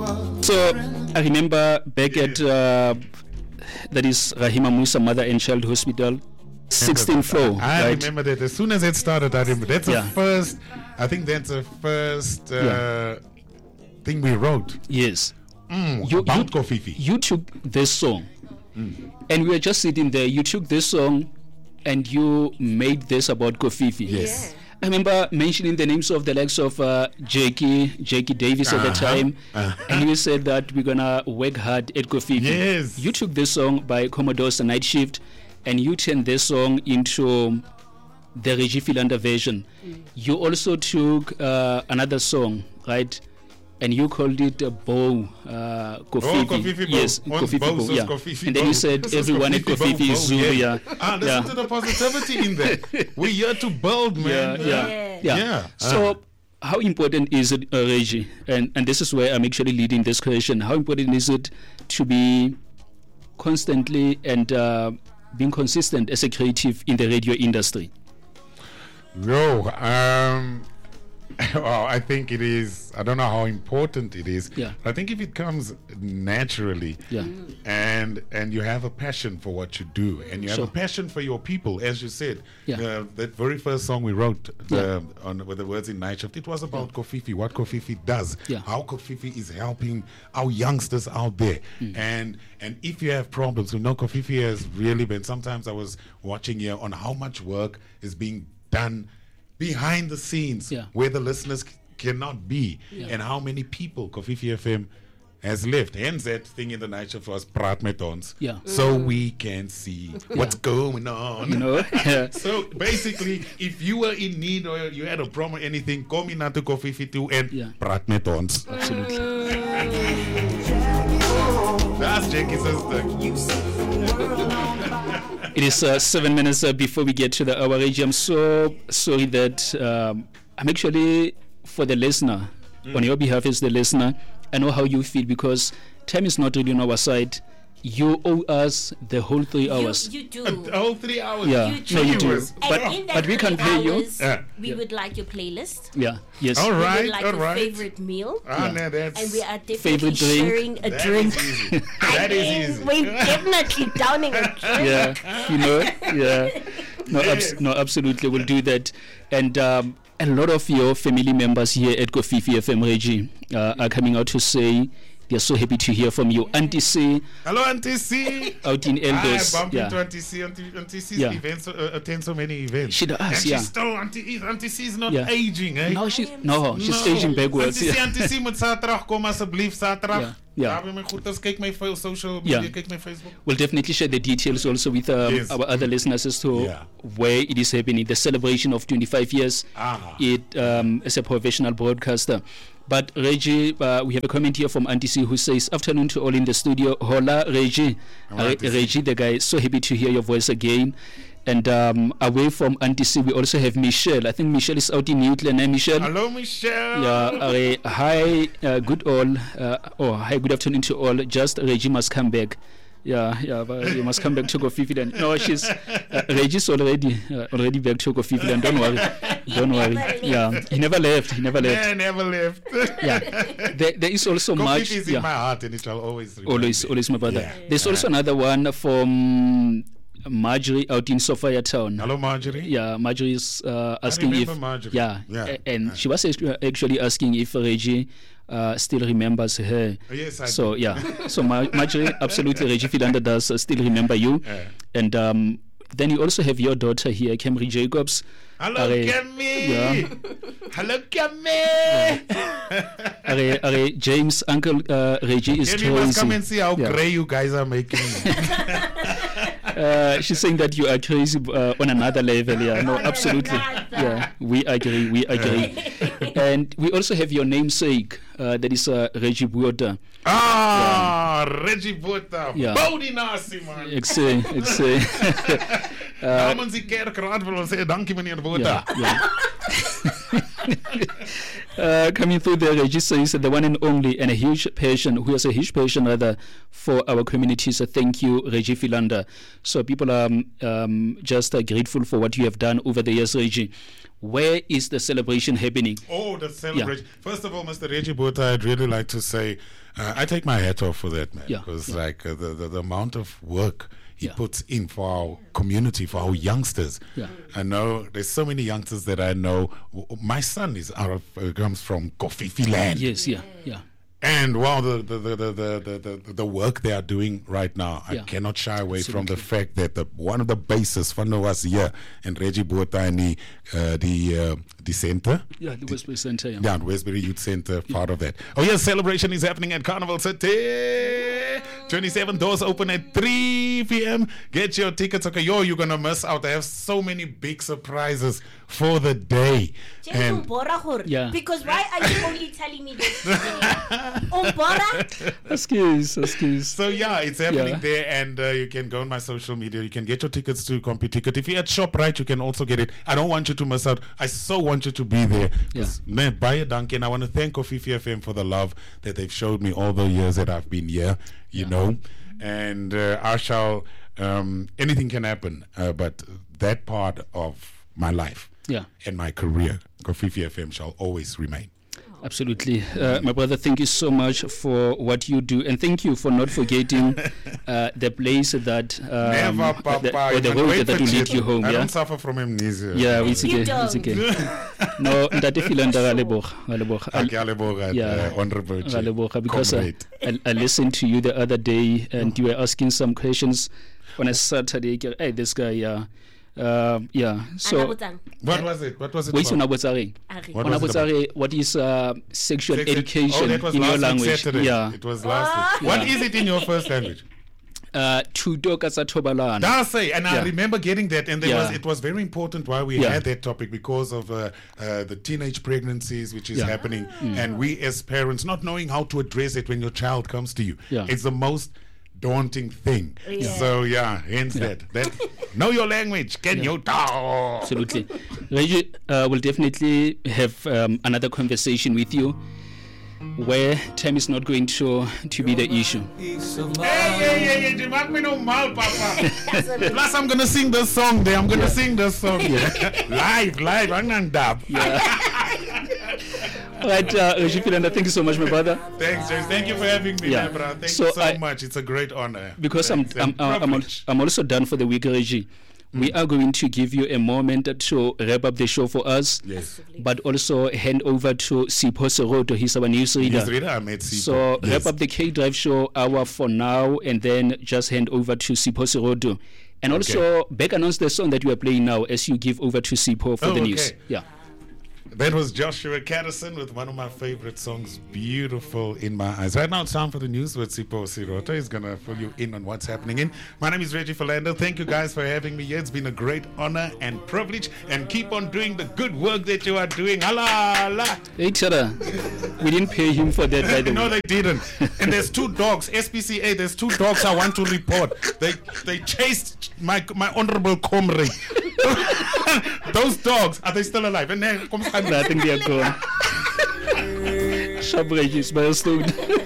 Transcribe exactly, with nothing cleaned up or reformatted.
So I remember back at uh, that is Rahima Musa Mother and Child Hospital, sixteenth floor. I right? remember that as soon as it started. I remember that's Yeah. the first. I think that's the first uh, Yeah. thing we wrote. Yes. Mm, You- about you- Kofifi. You took this song, Mm. and we were just sitting there. You took this song, and you made this about Kofifi. Yes. I remember mentioning the names of the likes of uh, Jackie, Jackie Davis at the Uh-huh. time, Uh-huh. and you said that we're gonna work hard at Kofifi. Yes. You took this song by Commodore's Night Shift, and you turned this song into the Reggie Philander version. You also took uh, another song, right? And you called it a bow, uh, Kofifi. Oh, Kofifi Bow. Yes, One Kofifi bow, Bow, so yeah. Kofifi And then Bow. you said This is everyone at Kofifi Bow, Kofifi Bow, is Zulu, yeah. yeah. Ah, listen yeah. to the positivity in there. We're here to build, man. Yeah, yeah, Yeah. yeah. Yeah. So, Uh. how important is it, uh, Reggie? And and this is where I'm actually leading this question. How important is it to be constantly and uh, being consistent as a creative in the radio industry? Yo, um, well, I think it is. I don't know how important it is. Yeah. I think if it comes naturally, Yeah. and and you have a passion for what you do, and you have Sure. a passion for your people, as you said, Yeah. uh, that very first song we wrote, the, Yeah. on with the words in Night Shift, it was about Kofifi, what Kofifi does, Yeah. how Kofifi is helping our youngsters out there, Mm. and and if you have problems, you know, Kofifi has really been. Sometimes I was watching here on how much work is being done behind the scenes, Yeah. where the listeners c- cannot be, Yeah. and how many people Kofifi F M has left. Hence that thing in the Night Shift was Praat met ons, Yeah. so we can see what's going on. You know? Yeah. So basically, if you were in need or you had a problem or anything, come in to Kofifi too and Yeah. Praat met ons. Absolutely. That's Jackie's sister. It is uh, seven minutes uh, before we get to the hour, Reggie. I'm so sorry that um, I'm actually, for the listener, Mm. on your behalf as the listener, I know how you feel because time is not really on our side. You owe us the whole three hours. You, you do. A whole three hours. Yeah, You no, you do. do. Viewers. And But, in that but we can three pay you. hours, Yeah. we Yeah. would like your playlist. Yeah, yes. All We right, would like all your right. favorite meal. Ah, Yeah. no, that's, And we are definitely Favorite drink. sharing a that drink. is easy. That is And easy. We're definitely downing a drink. Yeah, you know, yeah. No, abs- Yes. no, absolutely, we'll do that. And um, a lot of your family members here at Kofifi F M, Reggie, uh, are coming out to say they're so happy to hear from you. Auntie C, Hello, Auntie C. out in Eldos. I bump Yeah. into Auntie C. Auntie, Auntie C's Yeah. events, uh, attend so many events. She does, and yeah. she's still, Auntie, E- Auntie C is not Yeah. aging, eh? No, she's no, she's No. aging backwards. Auntie C, Yeah. Auntie C moet Saterdag kom asseblief, Saterdag. Ja, ja. Daar by my goeders, kyk my fo- social media, Ja. kyk my Facebook. We'll definitely share the details also with um, Yes. our other listeners as to Yeah. where it is happening, the celebration of twenty-five years Ah. it um, as a professional broadcaster. But Reggie, uh, we have a comment here from Auntie C who says, afternoon to all in the studio. Hola, Reggie. Hello, Uh, Auntie C. Reggie, the guy, so happy to hear your voice again. And um, away from Auntie C, we also have Michelle. I think Michelle is out in Newton, eh, Michelle? Hello, Michelle. Yeah, uh, hi, uh, good all. Uh, oh, hi, good afternoon to all. Just Reggie must come back. Yeah, yeah, but you must come back to Kofifi Land. No, she's uh, Reggie's already uh, already back to Kofifi Land. Don't worry, don't worry. left. Yeah, he never left. He never left. Yeah, never left. Yeah, there, there is also much. Kofifi is Yeah, in my heart and it shall always remain always, there. always, my brother. Yeah. There's also another one from Marjorie out in Sophia Town. Hello, Marjorie. Yeah, Marjorie is uh, asking if remember Marjorie. yeah, Yeah. a- and Yeah. she was actu- actually asking if Reggie uh, still remembers her. Yes, I So do. yeah, so Mar- Marjorie, absolutely, Reggie Philander does uh, still remember you. Yeah. And um, then you also have your daughter here, Camry Jacobs. Hello, Are- Cammy. Yeah. Hello, Cammy. Are, are, James, Uncle uh, Reggie is Cammy must come and crazy. see how Yeah. grey you guys are making me. Uh, she's saying that you are crazy uh, on another level. Yeah, no, On absolutely. another. Yeah, we agree. We agree. And we also have your namesake. Uh, that is uh, Reggie Buota. Ah, Reggie Botha. Ja. Bou die nasie, man. Ek sê, ek sê. Namens die kerkraad wil ons sê dankie meneer Botha. Yeah, yeah. uh, coming through the register is the one and only and a huge passion, who has a huge passion rather for our community. So thank you, Reggie Philander. So people are um, um, just uh, grateful for what you have done over the years, Reggie. Where is the celebration happening? Oh, the celebration. First of all, Mister Reggie Botha, I'd really like to say Uh, I take my hat off for that, man. Yeah, Because yeah. like uh, the, the the amount of work he Yeah. puts in for our community, for our youngsters. Yeah. I know there's so many youngsters that I know. W- My son is out of uh, comes from Kofifi land. Yes, yeah, yeah. And wow, the the, the, the, the, the the work they are doing right now, I Yeah. cannot shy away from the fact that the one of the bases for was here and Reggie Botani, uh, the uh, the center. Yeah, the Westbury Center, yeah. Yeah, Westbury Youth Center, part of that. Oh yes, celebration is happening at Carnival City. twenty-seven doors open at three p.m. Get your tickets. Okay, yo, you're gonna miss out. They have so many big surprises for the day. And Yeah. Because why are you only telling me this today? Umbora? Excuse, excuse. so yeah, it's happening Yeah. there, and uh, you can go on my social media. You can get your tickets to CompuTicket. If you're at ShopRite, you can also get it. I don't want you to miss out. I so want you to be there. Yeah. Man, Baie Duncan, I want to thank Kofifi F M for the love that they've showed me all the years that I've been here. You know, and uh, I shall. Um, anything can happen, uh, but that part of my life Yeah. and my career, Kofifi F M shall always remain. Absolutely. Uh, my brother, thank you so much for what you do. And thank you for not forgetting uh, the place that, um, Never, Papa. the, or the You can road wait that for will lead shit. you home. I Yeah. don't suffer from amnesia. Yeah, it's You okay. don't. It's okay. No, Ntate Philander, ga leboga, ga leboga. Ah, ke a leboga, Yeah. uh, Honorable Ga Chief leboga, because uh, Comrade. I, I listened to you the other day and you were asking some questions on a Saturday. Ke re, Hey, this guy, yeah. Uh, yeah. So, Anabutsang. What was it? What was it? wait, for? so Nabotsare. Ari. What What, was it about? what is uh, sexual Sex ed- education oh, that was in your last week language? Saturday. Yeah. It was last week. What Yeah. is it in your first language? Uh, Thuto ka tsa thobalano. That's say, and I Yeah. remember getting that, and there Yeah. was it was very important why we Yeah. had that topic because of uh, uh, the teenage pregnancies which is Yeah. happening, and we as parents not knowing how to address it when your child comes to you. Yeah. It's the most daunting thing. Yeah. So yeah, hence that. That know your language. Can you talk? Absolutely. Reggie uh, will definitely have um, another conversation with you where time is not going to to be the issue. Hey, hey, hey, hey, you make me no mal, Papa. Plus, I'm gonna sing this song there. I'm gonna sing this song live, live. I'm not dab. All right, uh, Reggie Philander, thank you so much, my brother. Thanks, James. Thank you for having me, Yeah. man, bro. Thank So you so I- much. It's a great honor. Because I'm Thanks, I'm and uh, I'm, al- privilege. I'm also done for the week, Reggie. We are going to give you a moment to wrap up the show for us, Yes. but also hand over to Sipho Seroto. He's our newsreader. Yes, reader, I met Sipho. So Yes. wrap up the K Drive Show hour for now, and then just hand over to Sipho Seroto. And also back announce the song that you are playing now as you give over to Sipho for Oh, the news. okay. Yeah. That was Joshua Caddison with one of my favorite songs, Beautiful in My Eyes. Right now it's time for the news with Sipho Seroto. He's going to fill you in on what's happening in. My name is Reggie Philander. Thank you guys for having me here. It's been a great honor and privilege. And keep on doing the good work that you are doing. Allah, Allah. Hey, Chada, we didn't pay him for that, by the No, way. they didn't. And there's two dogs, S P C A, there's two dogs I want to report. They they chased my my honorable comrade. Those dogs, are they still alive? And then, I think they are gone. Sharp Reggie, smile soon.